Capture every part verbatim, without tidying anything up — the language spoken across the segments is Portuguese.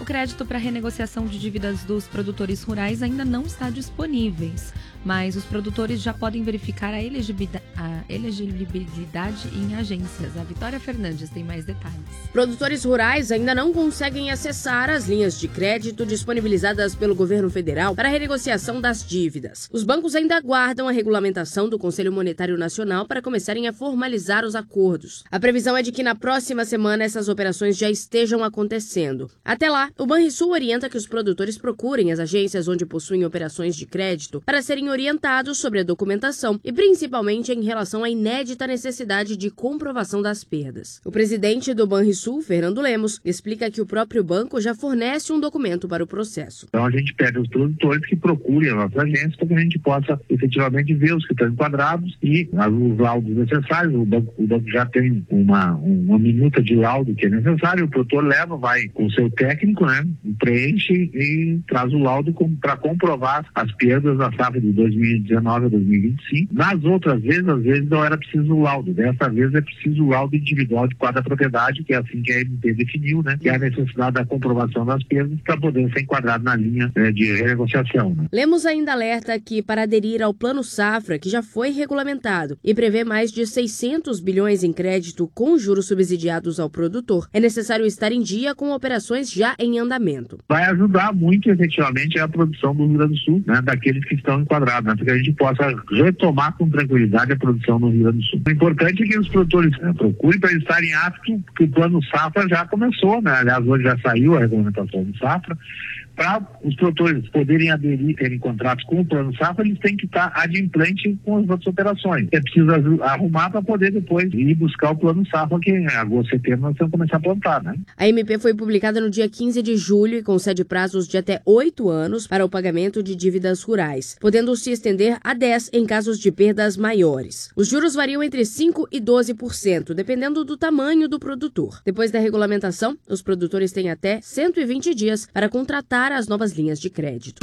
crédito para renegociação de dívidas dos produtores rurais ainda não está disponível, mas os produtores já podem verificar a elegibilidade, a elegibilidade em agências. A Vitória Fernandes tem mais detalhes. Produtores rurais ainda não conseguem acessar as linhas de crédito disponibilizadas pelo governo federal para a renegociação das dívidas. Os bancos ainda aguardam a regulamentação do Conselho Monetário Nacional para começarem a formalizar os acordos. A previsão é de que na próxima semana essas operações já estejam acontecendo. Até lá, o Banrisul orienta que os produtores procurem as agências onde possuem operações de crédito para serem orientados sobre a documentação e principalmente em relação à inédita necessidade de comprovação das perdas. O presidente do Banrisul, Fernando Lemos, explica que o próprio banco já fornece um documento para o processo. Então a gente pede aos produtores que procurem as nossas agências para que a gente possa efetivamente ver os que estão enquadrados e os laudos necessários. O banco, o banco já tem uma, uma minuta de laudo que é necessário, o produtor leva, vai com o seu técnico, né, preenche e traz o laudo para comprovar as perdas da safra de dois mil e dezenove a dois mil e vinte e cinco. Nas outras vezes, às vezes não era preciso o laudo. Dessa vez é preciso o laudo individual de cada propriedade, que é assim que a M P definiu, né, que é a necessidade da comprovação das perdas para poder ser enquadrado na linha né, de renegociação. Né. Lemos ainda alerta que para aderir ao Plano Safra, que já foi regulamentado e prevê mais de seiscentos bilhões em crédito com juros subsidiados ao produtor, é necessário estar em dia com operações já em andamento. Vai ajudar muito efetivamente a produção do Rio Grande do Sul, né, daqueles que estão enquadrados, né, para que a gente possa retomar com tranquilidade a produção no Rio Grande do Sul. O importante é que os produtores né, procurem para estarem aptos, porque o Plano Safra já começou, né? Aliás, hoje já saiu a regulamentação do Safra. Para os produtores poderem aderir, terem contratos com o Plano Safra, eles têm que estar adimplente com as outras operações. É preciso arrumar para poder depois ir buscar o Plano Safra, que em agosto, setembro nós vamos começar a plantar, né? A M P foi publicada no dia quinze de julho e concede prazos de até oito anos para o pagamento de dívidas rurais, podendo se estender a dez em casos de perdas maiores. Os juros variam entre cinco por cento e doze por cento, dependendo do tamanho do produtor. Depois da regulamentação, os produtores têm até cento e vinte dias para contratar as novas linhas de crédito.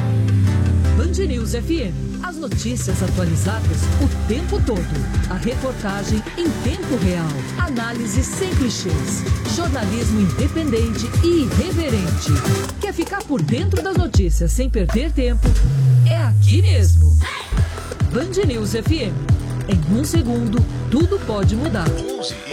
Band News F M. As notícias atualizadas o tempo todo. A reportagem em tempo real. Análise sem clichês. Jornalismo independente e irreverente. Quer ficar por dentro das notícias sem perder tempo? É aqui mesmo. Band News F M. Em um segundo, tudo pode mudar.